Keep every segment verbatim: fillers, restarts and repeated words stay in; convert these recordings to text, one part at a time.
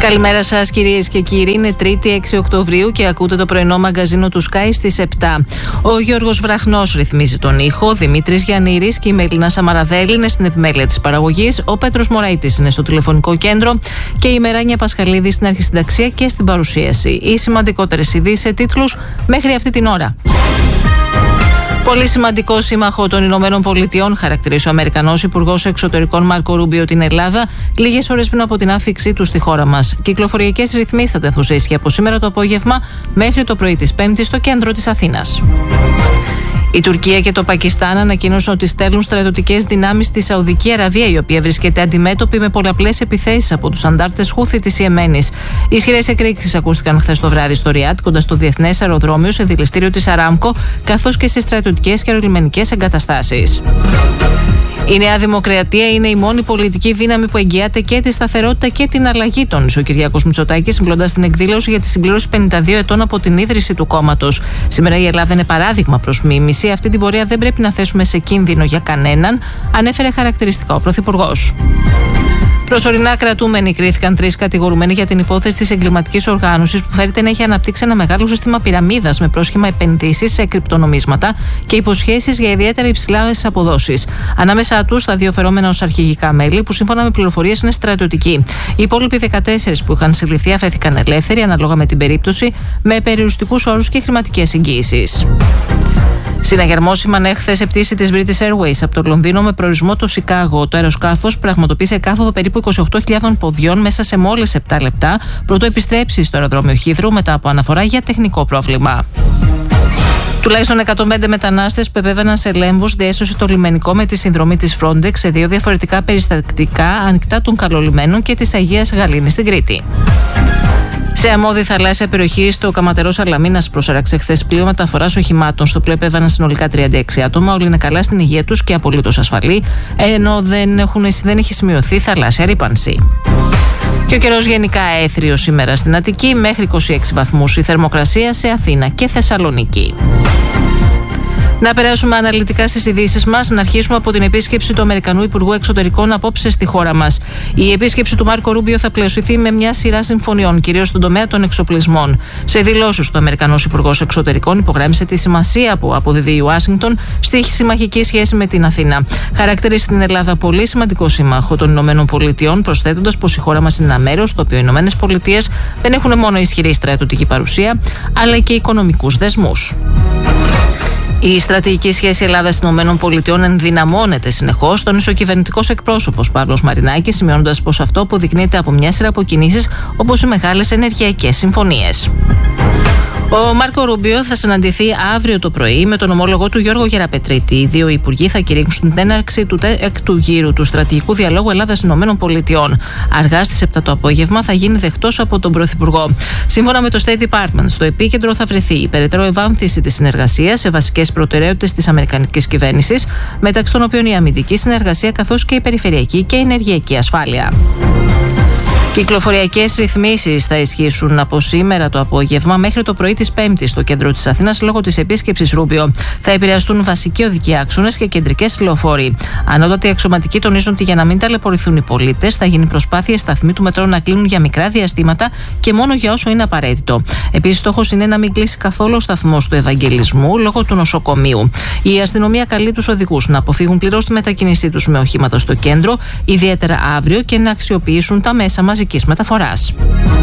Καλημέρα σας κυρίες και κύριοι, είναι Τρίτη έξι Οκτωβρίου και ακούτε το πρωινό μαγκαζίνο του Sky στις επτά. Ο Γιώργος Βραχνός ρυθμίζει τον ήχο, Δημήτρης Γιαννήρης και η Μελίνα Σαμαραδέλη είναι στην επιμέλεια της παραγωγής, ο Πέτρος Μωραΐτης είναι στο τηλεφωνικό κέντρο και η Μεράνια Πασχαλίδη στην αρχισυνταξία και στην παρουσίαση. Οι σημαντικότερες ειδήσεις σε τίτλους μέχρι αυτή την ώρα. Πολύ σημαντικό σύμμαχο των Ηνωμένων Πολιτειών χαρακτηρίζει ο Αμερικανός Υπουργός Εξωτερικών Μάρκο Ρούμπιο την Ελλάδα, λίγες ώρες πριν από την άφιξή του στη χώρα μας. Κυκλοφοριακές ρυθμίσεις θα τεθούν σε ισχύ από σήμερα το απόγευμα μέχρι το πρωί της Πέμπτης στο κέντρο της Αθήνας. Η Τουρκία και το Πακιστάν ανακοίνωσαν ότι στέλνουν στρατιωτικές δυνάμεις στη Σαουδική Αραβία, η οποία βρίσκεται αντιμέτωπη με πολλαπλές επιθέσεις από τους αντάρτες Χούθη της Ιεμένης. Ισχυρές εκρήξεις ακούστηκαν χθες το βράδυ στο Ριάτ, κοντά στο διεθνές αεροδρόμιο, σε δηληστήριο της Αράμκο, καθώς και σε στρατιωτικές και αερολιμενικές εγκαταστάσεις. Η Νέα Δημοκρατία είναι η μόνη πολιτική δύναμη που εγγυάται και τη σταθερότητα και την αλλαγή, τόνισε ο Κυριάκος Μητσοτάκης, μιλώντας στην εκδήλωση για τη συμπλήρωση πενήντα δύο ετών από την ίδρυση του κόμματος. Σήμερα η Ελλάδα είναι παράδειγμα προς μίμηση. Αυτή την πορεία δεν πρέπει να θέσουμε σε κίνδυνο για κανέναν, ανέφερε χαρακτηριστικά ο Πρωθυπουργός. Προσωρινά κρατούμενοι κρίθηκαν τρεις κατηγορουμένοι για την υπόθεση της εγκληματικής οργάνωσης που φέρεται να έχει αναπτύξει ένα μεγάλο σύστημα πυραμίδας με πρόσχημα επενδύσεις σε κρυπτονομίσματα και υποσχέσεις για ιδιαίτερα υψηλές αποδόσεις. Ανάμεσα τους τα δύο φερόμενα ως αρχηγικά μέλη, που σύμφωνα με πληροφορίες είναι στρατιωτικοί. Οι υπόλοιποι δεκατέσσερις που είχαν συλληφθεί αφέθηκαν ελεύθεροι ανάλογα με την περίπτωση, με περιοριστικούς όρους και χρηματικές εγγύησεις. Συναγερμό σήμανε χθες σε πτήση της British Airways από το Λονδίνο με προορισμό το Σικάγο. Το αεροσκάφος πραγματοποίησε κάθοδο περίπου είκοσι οκτώ χιλιάδων ποδιών μέσα σε μόλις επτά λεπτά, πρωτού επιστρέψει στο αεροδρόμιο Χίθρου μετά από αναφορά για τεχνικό πρόβλημα. Τουλάχιστον εκατόν πέντε μετανάστες που επέβαιναν σε Λέμβους διέσωσε το λιμενικό με τη συνδρομή της Frontex σε δύο διαφορετικά περιστατικά ανοιχτά των Καλολιμένων και της Αγίας Γαλήνης στην Κρήτη. Σε αμμώδη θαλάσσια περιοχή στο Καματερό Σαλαμίνας πρόσαραξε χθες πλοίο μεταφοράς οχημάτων. Στο πλοίο επέβαιναν συνολικά τριάντα έξι άτομα. Όλοι είναι καλά στην υγεία τους και απολύτως ασφαλή, ενώ δεν, έχουν, δεν έχει σημειωθεί θαλάσσια ρύπανση. Και ο καιρός γενικά έθριος σήμερα στην Αττική, μέχρι είκοσι έξι βαθμούς η θερμοκρασία σε Αθήνα και Θεσσαλονίκη. Να περάσουμε αναλυτικά στις ειδήσεις μας. Να αρχίσουμε από την επίσκεψη του Αμερικανού Υπουργού Εξωτερικών απόψε στη χώρα μας. Η επίσκεψη του Μάρκο Ρούμπιο θα πλαισιωθεί με μια σειρά συμφωνιών, κυρίως στον τομέα των εξοπλισμών. Σε δηλώσεις του, Αμερικανός Υπουργός Εξωτερικών υπογράμμισε τη σημασία που αποδίδει η Ουάσιγκτον στη συμμαχική σχέση με την Αθήνα. Χαρακτηρίζει την Ελλάδα πολύ σημαντικό σύμμαχο των Ηνωμένων Πολιτειών, προσθέτοντας πως η χώρα μας είναι ένα μέρος στο οποίο οι Ηνωμένες Πολιτείες δεν έχουν μόνο ισχυρή στρατιωτική παρουσία, αλλά και οικονομικούς δεσμούς. Η στρατηγική σχέση Ελλάδα-ΗΠΑ ενδυναμώνεται συνεχώς, τόνισε ο κυβερνητικός εκπρόσωπος Παύλος Μαρινάκης, σημειώνοντας πως αυτό αποδεικνύεται από μια σειρά από κινήσεις όπως οι μεγάλες ενεργειακές συμφωνίες. Ο Μάρκο Ρούμπιο θα συναντηθεί αύριο το πρωί με τον ομόλογο του Γιώργο Γεραπετρίτη. Οι δύο υπουργοί θα κηρύξουν την έναρξη του έκτου γύρου του στρατηγικού διαλόγου Ελλάδα-ΗΠΑ. Αργά στις επτά το απόγευμα θα γίνει δεχτός από τον Πρωθυπουργό. Σύμφωνα με το State Department, στο επίκεντρο θα βρεθεί η περαιτέρω ευάμθηση της συνεργασίας σε βασικές προτεραιότητες της αμερικανικής κυβέρνησης, μεταξύ των οποίων η αμυντική συνεργασία καθώς και η περιφερειακή και η ενεργειακή ασφάλεια. Κυκλοφοριακές ρυθμίσεις θα ισχύσουν από σήμερα το απόγευμα μέχρι το πρωί της Πέμπτης στο κέντρο της Αθήνας λόγω της επίσκεψης Ρούμπιο. Θα επηρεαστούν βασικοί οδικοί άξονες και κεντρικές λεωφόροι. Ανώτατοι αξιωματικοί τονίζουν ότι για να μην ταλαιπωρηθούν οι πολίτες, θα γίνει προσπάθεια σταθμοί του μετρό να κλείνουν για μικρά διαστήματα και μόνο για όσο είναι απαραίτητο. Επίσης, στόχος είναι να μην κλείσει καθόλου ο σταθμός του Ευαγγελισμού λόγω του νοσοκομείου. Η αστυνομία καλεί τους οδηγούς να αποφύγουν πληρώς τη μετακίνησή τους με οχήματα στο κέντρο, ιδιαίτερα αύριο, και να αξιοποιήσουν τα μέσα μαζικής μεταφοράς.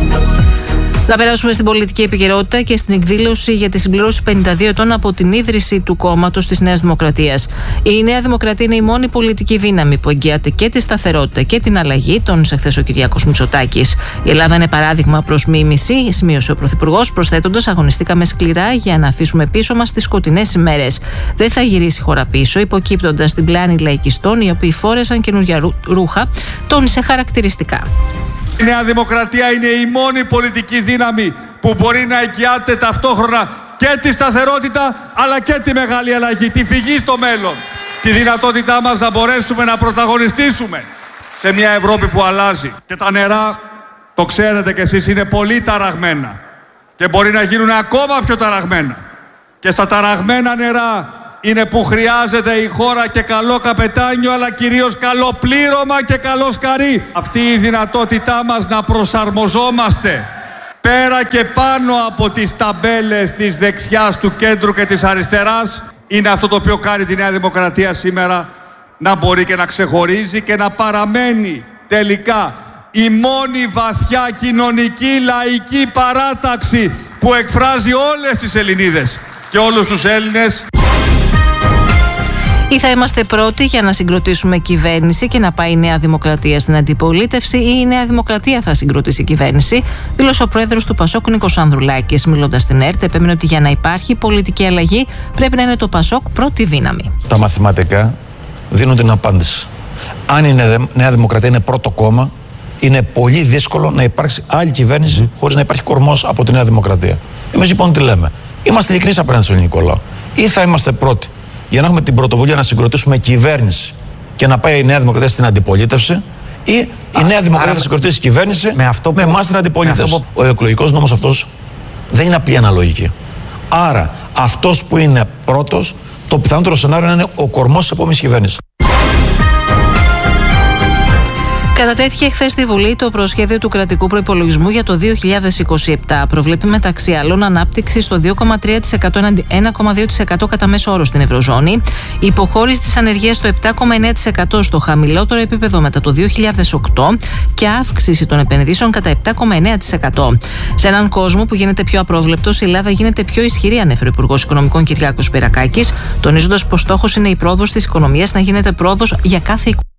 Να περάσουμε στην πολιτική επικαιρότητα και στην εκδήλωση για τη συμπληρώση πενήντα δύο ετών από την ίδρυση του κόμματος της Νέας Δημοκρατίας. Η Νέα Δημοκρατία είναι η μόνη πολιτική δύναμη που εγγυάται και τη σταθερότητα και την αλλαγή, τόνισε χθες ο Κυριάκος Μητσοτάκης. Η Ελλάδα είναι παράδειγμα προς μίμηση, σημείωσε ο Πρωθυπουργός, προσθέτοντας: αγωνιστήκαμε σκληρά για να αφήσουμε πίσω μας τις σκοτεινές ημέρες. Δεν θα γυρίσει η χώρα πίσω, υποκύπτοντας την πλάνη λαϊκιστών οι οποίοι φόρεσαν καινούργια ρούχα, τόνισε χαρακτηριστικά. Η Νέα Δημοκρατία είναι η μόνη πολιτική δύναμη που μπορεί να εγγυάται ταυτόχρονα και τη σταθερότητα αλλά και τη μεγάλη αλλαγή, τη φυγή στο μέλλον. Τη δυνατότητά μας να μπορέσουμε να πρωταγωνιστήσουμε σε μια Ευρώπη που αλλάζει. Και τα νερά, το ξέρετε κι εσείς, είναι πολύ ταραγμένα και μπορεί να γίνουν ακόμα πιο ταραγμένα. Και στα ταραγμένα νερά είναι που χρειάζεται η χώρα και καλό καπετάνιο, αλλά κυρίως καλό πλήρωμα και καλό σκαρί. Αυτή η δυνατότητά μας να προσαρμοζόμαστε πέρα και πάνω από τις ταμπέλες της δεξιάς, του κέντρου και της αριστεράς είναι αυτό το οποίο κάνει τη Νέα Δημοκρατία σήμερα να μπορεί και να ξεχωρίζει και να παραμένει τελικά η μόνη βαθιά κοινωνική λαϊκή παράταξη που εκφράζει όλες τις Ελληνίδες και όλους τους Έλληνες. Ή θα είμαστε πρώτοι για να συγκροτήσουμε κυβέρνηση και να πάει η Νέα Δημοκρατία στην αντιπολίτευση, ή η Νέα Δημοκρατία θα συγκροτήσει κυβέρνηση, δήλωσε ο πρόεδρος του Πασόκ Νίκος Ανδρουλάκης. Μιλώντας στην ΕΡΤ, επέμεινε ότι για να υπάρχει πολιτική αλλαγή πρέπει να είναι το Πασόκ πρώτη δύναμη. Τα μαθηματικά δίνουν την απάντηση. Αν η Νέα Δημοκρατία είναι πρώτο κόμμα, είναι πολύ δύσκολο να υπάρξει άλλη κυβέρνηση mm. χωρίς να υπάρχει κορμός από τη Νέα Δημοκρατία. Εμείς λοιπόν τι λέμε? Είμαστε ειλικρινείς απέναντι στο ελληνικό λαό. Ή θα είμαστε πρώτοι για να έχουμε την πρωτοβουλία να συγκροτήσουμε κυβέρνηση και να πάει η Νέα Δημοκρατία στην αντιπολίτευση, ή η Α, Νέα Δημοκρατία άρα, θα συγκροτήσει κυβέρνηση με, αυτό με εμάς στην αντιπολίτευση. Που... Ο εκλογικός νόμος αυτός δεν είναι απλή αναλογική. Άρα αυτός που είναι πρώτος, το πιθανότερο σενάριο είναι ο κορμός της επόμενης κυβέρνησης. Κατατέθηκε χθες στη Βουλή το προσχέδιο του κρατικού προϋπολογισμού για το δύο χιλιάδες είκοσι επτά. Προβλέπει μεταξύ άλλων ανάπτυξη στο δύο κόμμα τρία τοις εκατό έναντι ένα κόμμα δύο τοις εκατό κατά μέσο όρο στην Ευρωζώνη, υποχώρηση της ανεργίας στο επτά κόμμα εννέα τοις εκατό στο χαμηλότερο επίπεδο μετά το δύο χιλιάδες οκτώ και αύξηση των επενδύσεων κατά επτά κόμμα εννέα τοις εκατό. Σε έναν κόσμο που γίνεται πιο απρόβλεπτος, η Ελλάδα γίνεται πιο ισχυρή, ανέφερε ο Υπουργός Οικονομικών Κυριάκος Πυρακάκης, τονίζοντας πως στόχος είναι η πρόοδος της οικονομίας να γίνεται πρόοδος για κάθε